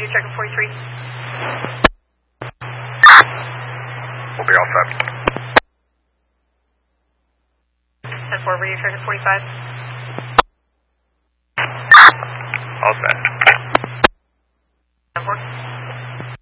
you checking 43? We'll be all set. 10-4, were you checking 45? All set.